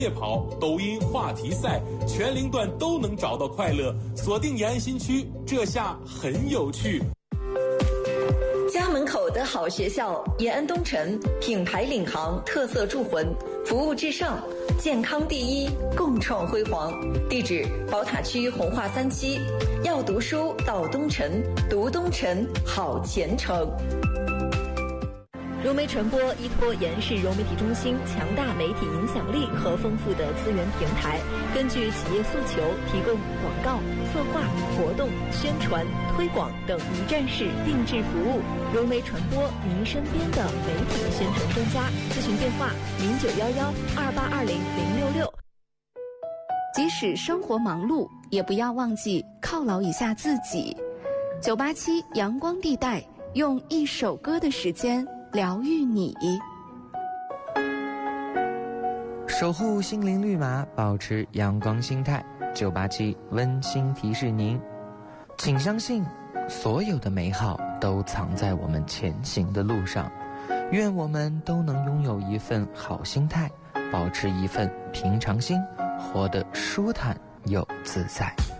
夜跑、抖音话题赛，全龄段都能找到快乐。锁定延安新区，这下很有趣。 家门口的好学校，延安东城，品牌领航，特色铸魂，服务至上，健康第一，共创辉煌。地址：宝塔区红化3期。要读书到东城，读东城好前程。 融媒传播依托延安市融媒体中心强大媒体影响力和丰富的资源平台，根据企业诉求，提供广告、策划、活动、宣传、推广等一站式定制服务。融媒传播，您身边的媒体宣传专家。咨询电话：091128200666。 即使生活忙碌，也不要忘记犒劳一下自己。987阳光地带，用一首歌的时间疗愈你， 守护心灵绿码，保持阳光心态。987温馨提示您，请相信，所有的美好都藏在我们前行的路上。愿我们都能拥有一份好心态，保持一份平常心，活得舒坦又自在。